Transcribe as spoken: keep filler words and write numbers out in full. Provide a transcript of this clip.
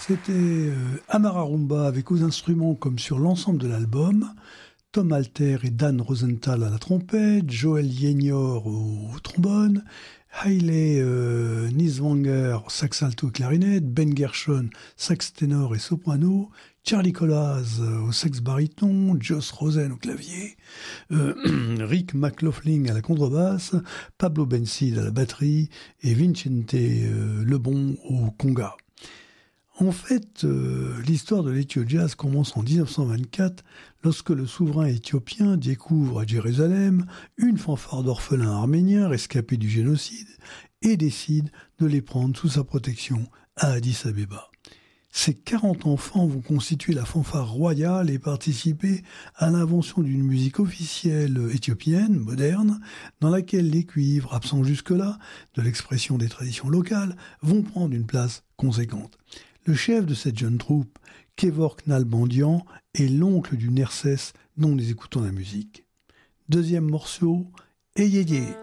C'était euh, Amararumba avec aux instruments comme sur l'ensemble de l'album, Tom Alter et Dan Rosenthal à la trompette, Joel Yenior au trombone, Hailey euh, Niswanger sax alto et clarinette, Ben Gershon sax ténor et soprano, Charlie Colaz euh, au sax baryton, Joss Rosen au clavier, euh, Rick McLaughlin à la contrebasse, Pablo Bensid à la batterie et Vincente euh, Lebon au conga. En fait, euh, l'histoire de l'Ethio Jazz commence en dix-neuf cent vingt-quatre lorsque le souverain éthiopien découvre à Jérusalem une fanfare d'orphelins arméniens rescapés du génocide et décide de les prendre sous sa protection à Addis-Abeba. Ces quarante enfants vont constituer la fanfare royale et participer à l'invention d'une musique officielle éthiopienne, moderne, dans laquelle les cuivres, absents jusque-là de l'expression des traditions locales, vont prendre une place conséquente. Le chef de cette jeune troupe, Kevork Nalbandian, est l'oncle du Nersès dont nous écoutons la musique. Deuxième morceau, Eyeye.